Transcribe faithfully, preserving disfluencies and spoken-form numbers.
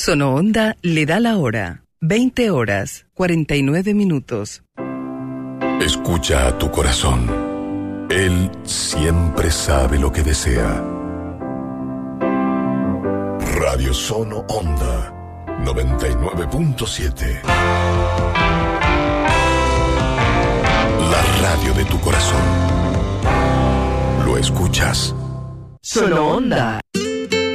Sonoonda le da la hora. veinte horas, cuarenta y nueve minutos. Escucha a tu corazón. Él siempre sabe lo que desea. Radio Sono Onda noventa y nueve punto siete. La radio de tu corazón. ¿Lo escuchas? Sonoonda.